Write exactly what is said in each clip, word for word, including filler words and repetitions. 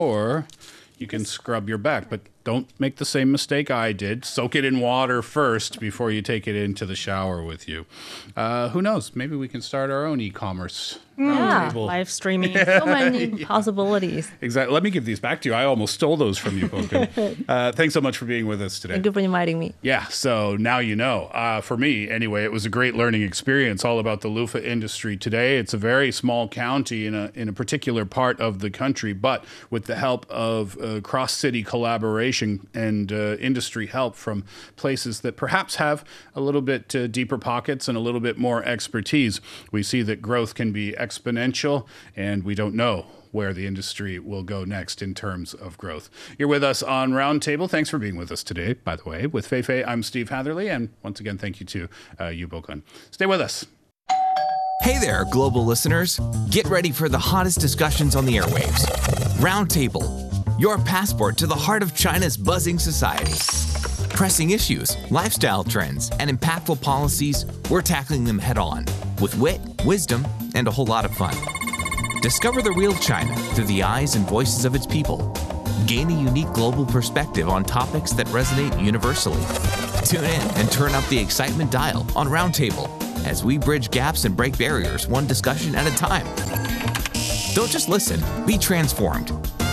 or you can scrub your back, but don't make the same mistake I did. Soak it in water first before you take it into the shower with you. Uh, who knows? Maybe we can start our own e-commerce. Yeah, live streaming. So many yeah. possibilities. Exactly. Let me give these back to you. I almost stole those from you, Boken. uh, thanks so much for being with us today. Thank you for inviting me. Yeah, so now you know. Uh, for me, anyway, it was a great learning experience all about the loofah industry today. It's a very small county in a in a particular part of the country, but with the help of uh, cross-city collaboration and uh, industry help from places that perhaps have a little bit uh, deeper pockets and a little bit more expertise, we see that growth can be exponential, and we don't know where the industry will go next in terms of growth. You're with us on Roundtable. Thanks for being with us today, by the way. With Feifei, I'm Steve Hatherley, and once again, thank you to uh, Yu Boken. Stay with us. Hey there, global listeners. Get ready for the hottest discussions on the airwaves. Roundtable, your passport to the heart of China's buzzing society. Pressing issues, lifestyle trends, and impactful policies, we're tackling them head on with wit, wisdom, and a whole lot of fun. Discover the real China through the eyes and voices of its people. Gain a unique global perspective on topics that resonate universally. Tune in and turn up the excitement dial on Roundtable as we bridge gaps and break barriers one discussion at a time. Don't just listen, be transformed.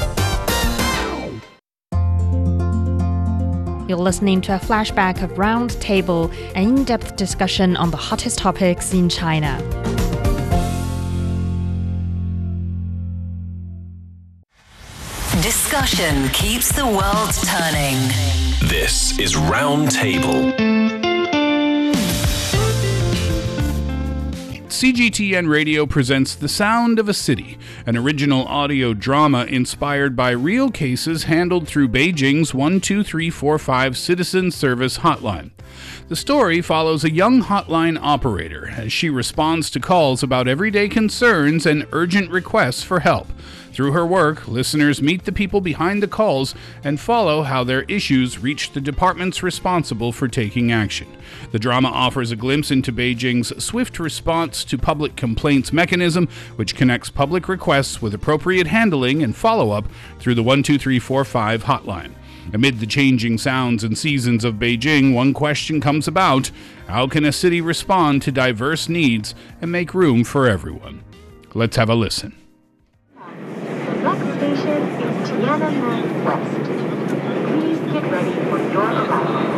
You're listening to a flashback of Roundtable, an in-depth discussion on the hottest topics in China. Discussion keeps the world turning. This is Roundtable. C G T N Radio presents The Sound of a City, an original audio drama inspired by real cases handled through Beijing's one two three four five Citizen Service Hotline. The story follows a young hotline operator as she responds to calls about everyday concerns and urgent requests for help. Through her work, listeners meet the people behind the calls and follow how their issues reach the departments responsible for taking action. The drama offers a glimpse into Beijing's swift response to public complaints mechanism, which connects public requests with appropriate handling and follow-up through the one two three four five hotline. Amid the changing sounds and seasons of Beijing, one question comes about: how can a city respond to diverse needs and make room for everyone? Let's have a listen. Next station is Tiananmen West. Please get ready for your arrival.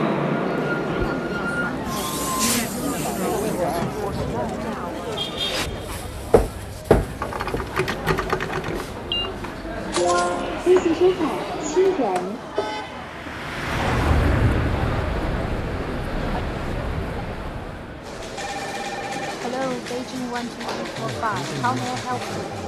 Hello, Beijing one two three four five. How may I help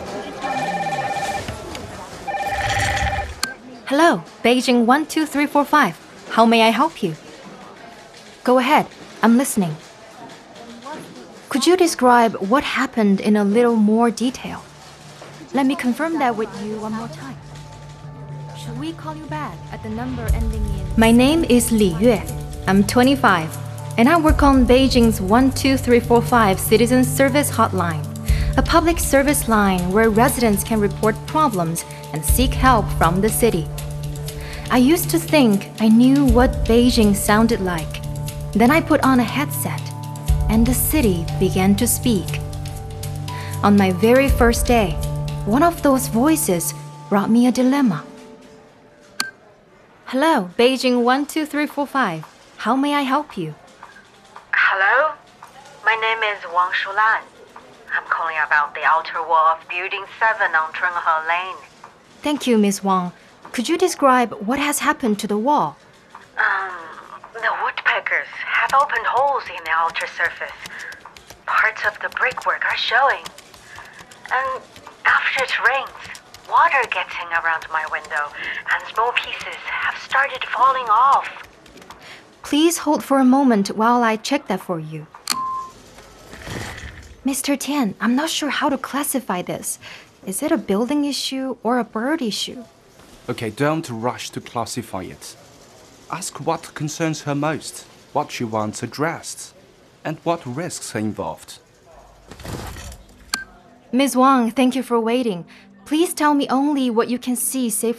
you? Hello, Beijing one two three four five. How may I help you? Go ahead, I'm listening. Could you describe what happened in a little more detail? Let me confirm that with you one more time. Should we call you back at the number ending in... My name is Li Yue. I'm twenty-five, and I work on Beijing's one two three four five Citizen Service Hotline, a public service line where residents can report problems and seek help from the city. I used to think I knew what Beijing sounded like. Then I put on a headset, and the city began to speak. On my very first day, one of those voices brought me a dilemma. Hello, Beijing one two three four five. How may I help you? Hello? My name is Wang Shulan. I'm calling about the outer wall of Building seven on Zhenghe Lane. Thank you, Miss Wang. Could you describe what has happened to the wall? Um, the woodpeckers have opened holes in the outer surface. Parts of the brickwork are showing. And after it rains, water gets in around my window, and small pieces have started falling off. Please hold for a moment while I check that for you. Mister Tian, I'm not sure how to classify this. Is it a building issue or a bird issue? Okay, don't rush to classify it. Ask what concerns her most, what she wants addressed, and what risks are involved. Miz Wang, thank you for waiting. Please tell me only what you can see safely.